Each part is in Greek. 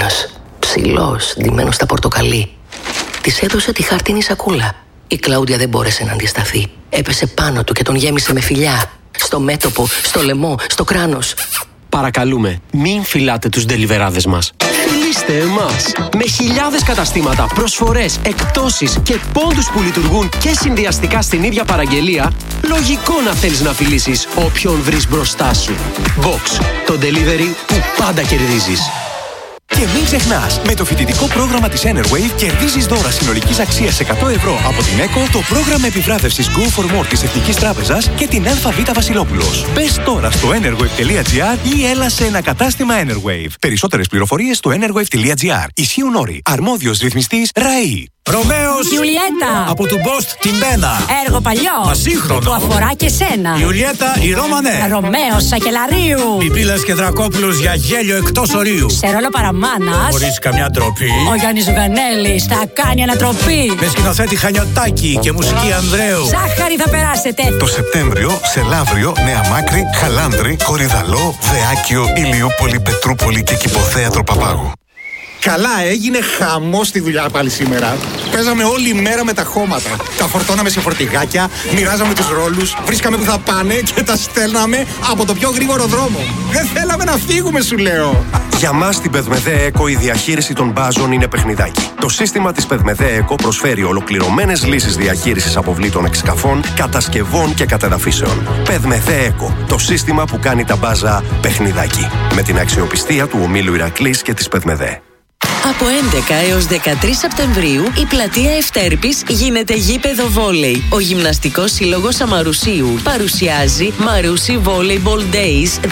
Ευτυχισμένος, ψηλός, ντυμένος στα πορτοκαλί. Της έδωσε τη χάρτινη σακούλα. Η Κλάουντια δεν μπόρεσε να αντισταθεί. Έπεσε πάνω του και τον γέμισε με φιλιά. Στο μέτωπο, στο λαιμό, στο κράνος. Παρακαλούμε, μην φυλάτε τους ντελιβεράδες μας. Φιλήστε εμάς! Με χιλιάδες καταστήματα, προσφορές, εκπτώσεις και πόντους που λειτουργούν και συνδυαστικά στην ίδια παραγγελία, λογικό να θέλεις να φιλήσεις όποιον βρεις μπροστά σου. Box, το delivery που πάντα κερδίζεις. Και μην ξεχνάς, με το φοιτητικό πρόγραμμα της Enerwave κερδίζεις δώρα συνολικής αξίας 100 ευρώ από την ΕΚΟ, το πρόγραμμα επιβράβευσης Go for More της Εθνικής Τράπεζας και την ΑΒ Βασιλόπουλος. Μπες τώρα στο enerwave.gr ή έλα σε ένα κατάστημα Enerwave. Περισσότερες πληροφορίες στο enerwave.gr. Ισχύουν όροι. Αρμόδιος ρυθμιστής ΡΑΗ. Ρωμαίος Ιουλιέτα από του Μπόστ την Μπένα. Έργο παλιό Ασύγχρονο που αφορά και σένα. Ιουλιέτα η Ρώμανε. Ρωμαίος Σακελαρίου. Πιπίλας και Δρακόπουλος για γέλιο εκτός ορίου. Σε ρόλο παραμάνας Χωρίς καμιά ντροπή. ο Γιάννης Βενέλης θα κάνει ανατροπή. Με σκηνοθέτη Χανιωτάκη και μουσική Ανδρέου. Ζάχαρη θα περάσετε. Το Σεπτέμβριο σε Λαύριο, Νέα Μάκρη, Χαλάνδρη, Κορυδαλό, Δεάκιο, Ηλιούπολη, Πετρούπολη και Κηποθέατρο Παπάγου. Καλά, έγινε χαμός στη δουλειά πάλι σήμερα. Παίζαμε όλη μέρα με τα χώματα. Τα φορτώναμε σε φορτηγάκια, μοιράζαμε τους ρόλους, βρίσκαμε που θα πάνε και τα στέλναμε από το πιο γρήγορο δρόμο. Δεν θέλαμε να φύγουμε, σου λέω. Για μας στην Πεδμεδέ ΕΚΟ η διαχείριση των μπάζων είναι παιχνιδάκι. Το σύστημα της Πεδμεδέ ΕΚΟ προσφέρει ολοκληρωμένες λύσεις διαχείρισης αποβλήτων εξκαφών, κατασκευών και κατεδαφίσεων. Πεδμεδέ ΕΚΟ, το σύστημα που κάνει τα μπάζα παιχνιδάκι. Με την αξιοπιστία του ομίλου Ηρακλής και της Πεδμεδέ. Από 11 έως 13 Σεπτεμβρίου η πλατεία Ευτέρπης γίνεται γήπεδο βόλεϊ. Ο Γυμναστικός Σύλλογος Αμαρουσίου παρουσιάζει Μαρούσι Volleyball Days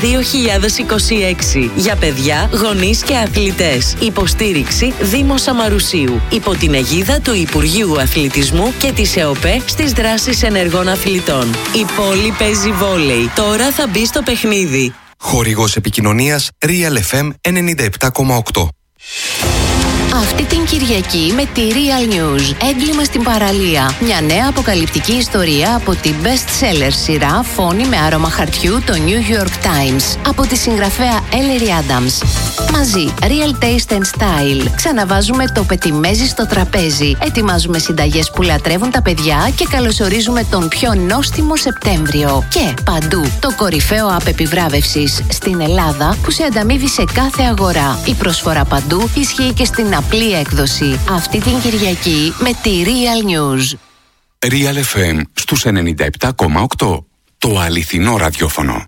2026 για παιδιά, γονείς και αθλητές. Υποστήριξη Δήμος Αμαρουσίου υπό την αιγίδα του Υπουργείου Αθλητισμού και της ΕΟΠΕ στις δράσεις ενεργών αθλητών. Η πόλη παίζει βόλεϊ. Τώρα θα μπει στο παιχνίδι. Χορηγός επικοινωνίας Real FM 97,8. Αυτή την Κυριακή με τη Real News. Έγκλημα στην παραλία. Μια νέα αποκαλυπτική ιστορία από την best-seller σειρά Φόνη με άρωμα χαρτιού, το New York Times. Από τη συγγραφέα Ellery Adams. Μαζί, Real Taste and Style. Ξαναβάζουμε το πετιμέζι στο τραπέζι. Ετοιμάζουμε συνταγές που λατρεύουν τα παιδιά και καλωσορίζουμε τον πιο νόστιμο Σεπτέμβριο. Και παντού, το κορυφαίο app επιβράβευσης στην Ελλάδα που σε ανταμείβει σε κάθε αγορά. Η προσφορά παντού ισχύει και στην απλή έκδοση. Αυτή την Κυριακή με τη Real News. Real FM στους 97,8. Το αληθινό ραδιόφωνο.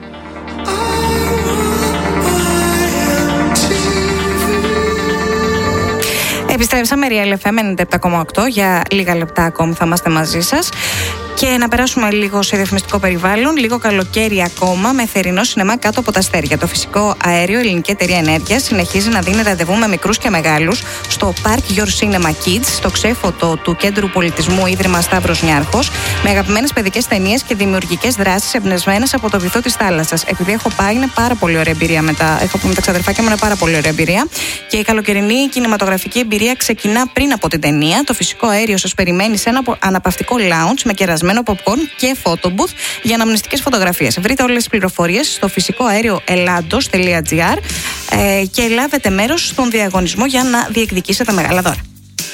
Επιστρέψαμε, Real FM 97,8. Για λίγα λεπτά ακόμη θα είμαστε μαζί σας. Και να περάσουμε λίγο σε διαφημιστικό περιβάλλον. Λίγο καλοκαίρι ακόμα με θερινό σινεμά κάτω από τα αστέρια. Το φυσικό αέριο, η Ελληνική Εταιρεία Ενέργειας, συνεχίζει να δίνει ραντεβού με μικρούς και μεγάλους στο Park Your Cinema Kids, στο ξέφωτο του Κέντρου Πολιτισμού Ίδρυμα Σταύρος Νιάρχος, με αγαπημένες παιδικές ταινίες και δημιουργικές δράσεις εμπνευσμένες από το βυθό της θάλασσας. Επειδή έχω πάει, είναι πάρα πολύ ωραία εμπειρία έχω πει με τα ξαδερφάκια μου, είναι πάρα πολύ ωραία εμπειρία. Και η καλοκαιρινή κινηματογραφική εμπειρία ξεκινά πριν από την ταινία. Το φυσικό αέριο σας περιμένει σε ένα αναπαυτικό lounge με κερασμένο popcorn και photo booth για αναμνηστικές φωτογραφίες. Βρείτε όλες τις πληροφορίες στο φυσικοαέρioelados.gr και λάβετε μέρος στον διαγωνισμό για να διεκδικήσετε μεγάλα δώρα.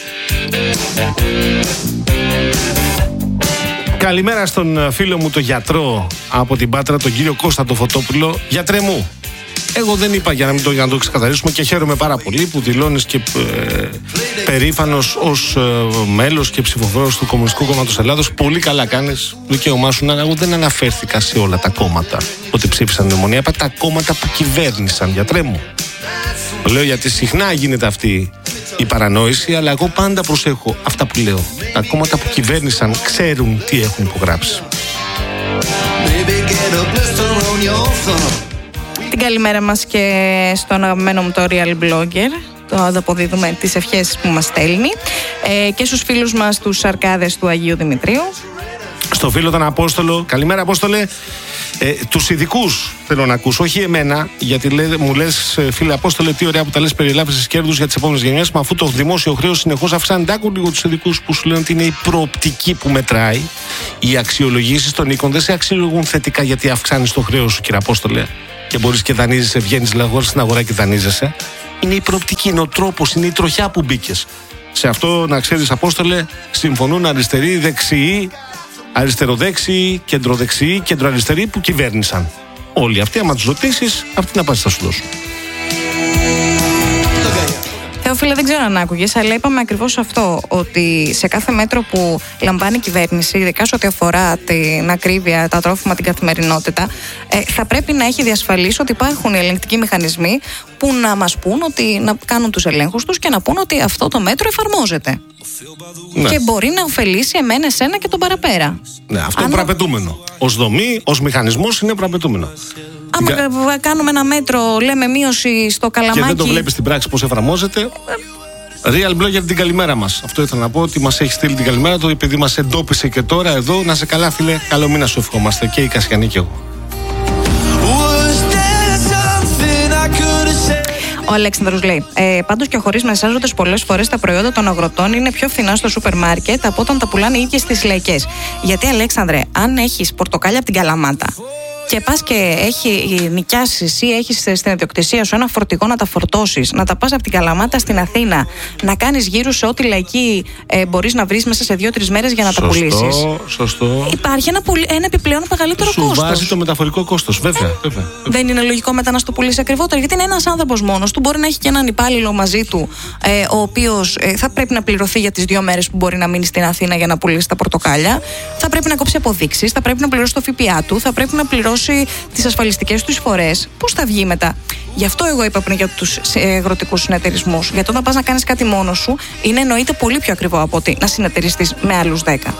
Καλημέρα στον φίλο μου, τον γιατρό από την Πάτρα, τον κύριο Κώστα το Φωτόπουλο. Γιατρέ μου, εγώ δεν είπα για να το ξεκαθαρίσουμε και χαίρομαι πάρα πολύ που δηλώνεις και περήφανος ως μέλος και ψηφοφόρος του Κομμουνιστικού Κόμματος Ελλάδος. Πολύ καλά κάνεις, δικαίωμά σου. Εγώ δεν αναφέρθηκα σε όλα τα κόμματα ότι ψήφισαν μνημονία, είπα τα κόμματα που κυβέρνησαν, γιατρέ μου. Το λέω γιατί συχνά γίνεται αυτή η παρανόηση, αλλά εγώ πάντα προσέχω αυτά που λέω. Τα κόμματα που κυβέρνησαν ξέρουν τι έχουν υπογράψει. Την καλημέρα μας και στον αγαπημένο μου το Real Blogger. Το αποδίδουμε τις ευχές που μας στέλνει και στους φίλους μας τους Αρκάδες του Αγίου Δημητρίου. Στο φίλο τον Απόστολο, καλημέρα Απόστολε. Τους ειδικούς θέλω να ακούσω, όχι εμένα, γιατί μου λες, φίλε Απόστολε, τι ωραία που τα λες περί ελάφρυνσης κέρδους για τις επόμενες γενιές. Μα αφού το δημόσιο χρέος συνεχώς αυξάνεται, άκου λίγο τους ειδικούς που σου λένε ότι είναι η προοπτική που μετράει. Οι αξιολογήσεις των οίκων δεν σε αξιολογούν θετικά γιατί αυξάνεις το χρέος σου, κύριε Απόστολε, και μπορείς και δανείζεσαι, βγαίνεις στην αγορά και δανείζεσαι. Είναι η προοπτική, είναι ο τρόπος, είναι η τροχιά που μπήκες. Σε αυτό, να ξέρεις, Απόστολε, συμφωνούν αριστεροί, δεξιοί, αριστεροδέξιοι, κεντροδεξιοί, κεντροαριστεροί που κυβέρνησαν. Όλοι αυτοί, άμα τους ρωτήσεις, αυτή την απάντηση θα σου δώσουν. Θεόφιλε, δεν ξέρω αν άκουγες, αλλά είπαμε ακριβώς αυτό, ότι σε κάθε μέτρο που λαμβάνει η κυβέρνηση, ειδικά σε ό,τι αφορά την ακρίβεια, τα τρόφιμα, την καθημερινότητα, θα πρέπει να έχει διασφαλίσει ότι υπάρχουν οι ελεγκτικοί μηχανισμοί που να μας πούν ότι να κάνουν τους ελέγχους τους και να πούν ότι αυτό το μέτρο εφαρμόζεται. Ναι. Και μπορεί να ωφελήσει εμένα, εσένα και τον παραπέρα. Ναι, αυτό είναι προαπαιτούμενο. Ως δομή, ως μηχανισμός είναι προαπαιτούμενο. Άμα κάνουμε ένα μέτρο, λέμε μείωση στο καλαμάκι. Και δεν το βλέπεις στην πράξη πώς εφαρμόζεται. Real Blogger, την καλημέρα μας. Αυτό ήθελα να πω, ότι μας έχει στείλει την καλημέρα του, επειδή μας εντόπισε και τώρα εδώ. Να σε καλά, φίλε. Καλό μήνα σου ευχόμαστε και η Κασιανή και εγώ. Ο Αλέξανδρος λέει: πάντως και χωρίς μεσάζοντες, πολλές φορές τα προϊόντα των αγροτών είναι πιο φθηνά στο σούπερ μάρκετ από όταν τα πουλάνε οι ίδιες στις λαϊκές. Γιατί, Αλέξανδρε, αν έχεις πορτοκάλια από την Καλαμάτα και πας και νοικιάσεις ή έχεις στην ιδιοκτησία σου ένα φορτηγό να τα φορτώσεις, να τα πας από την Καλαμάτα στην Αθήνα, να κάνεις γύρω σε ό,τι λαϊκή μπορείς να βρεις μέσα σε 2-3 μέρες για να τα πουλήσεις. Σωστό. Υπάρχει ένα επιπλέον μεγαλύτερο κόστος. Σου βάζει το μεταφορικό κόστος, βέβαια. Δεν είναι λογικό μετά να στο πουλήσει ακριβότερα? Γιατί είναι ένας άνθρωπος μόνος του, μπορεί να έχει και έναν υπάλληλο μαζί του, ο οποίος θα πρέπει να πληρωθεί για τις 2 μέρες που μπορεί να μείνει στην Αθήνα για να πουλήσει τα πορτοκάλια. Θα πρέπει να κόψει αποδείξεις, θα πρέπει να πληρώσει το ΦΠΑ του, θα πρέπει να πληρώσει τις ασφαλιστικές του εισφορές. Πώς θα βγει μετά? Γι' αυτό εγώ είπα πριν για τους αγροτικούς συνεταιρισμούς. Γιατί όταν πας να κάνεις κάτι μόνος σου, είναι εννοείται πολύ πιο ακριβό από ότι να συνεταιριστείς με άλλους 10.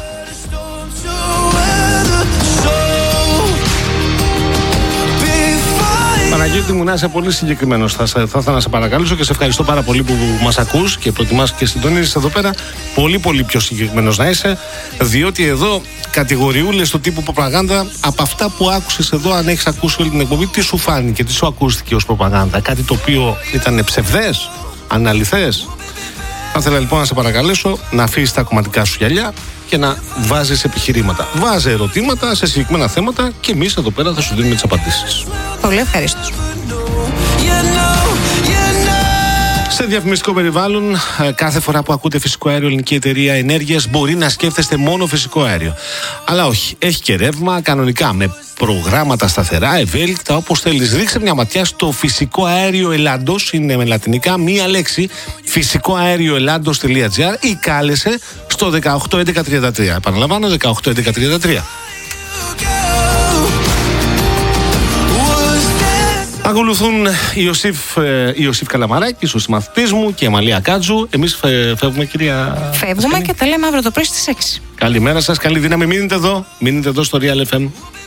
Παναγιώτη μου, να είσαι πολύ συγκεκριμένος. Θα ήθελα να σε παρακαλέσω και σε ευχαριστώ πάρα πολύ που μας ακούς και προτιμάς και συντονίζεις εδώ πέρα. Πολύ πολύ πιο συγκεκριμένος να είσαι, διότι εδώ κατηγοριούλες του τύπου προπαγάνδα, από αυτά που άκουσες εδώ, αν έχεις ακούσει όλη την εκπομπή, τι σου φάνηκε, τι σου ακούστηκε ως προπαγάνδα? Κάτι το οποίο ήταν ψευδές, αναλυθές? Θα ήθελα λοιπόν να σε παρακαλέσω να αφήσεις τα κομματικά σου γυαλιά και να βάζεις επιχειρήματα. Βάζε ερωτήματα σε συγκεκριμένα θέματα και εμείς εδώ πέρα θα σου δίνουμε τις απαντήσεις. Πολύ ευχαριστώ. Σε διαφημιστικό περιβάλλον, κάθε φορά που ακούτε φυσικό αέριο Ελληνική Εταιρεία Ενέργειας, μπορεί να σκέφτεστε μόνο φυσικό αέριο. Αλλά όχι, έχει και ρεύμα κανονικά, με προγράμματα σταθερά, ευέλικτα, όπως θέλεις. Ρίξε μια ματιά στο φυσικό αέριο Ελλάντος, είναι με λατινικά μία λέξη, φυσικοαέρioellados.gr, ή κάλεσε στο 181133. Επαναλαμβάνω, 181133. Ακολουθούν Ιωσήφ Καλαμαράκης, ο συμμαθητής μου, και η Αμαλία Κάτζου. Εμείς φεύγουμε, κυρία. Φεύγουμε και τα λέμε αύριο το πρωί στις 6. Καλημέρα σας, καλή δύναμη. Μείνετε εδώ στο Real FM.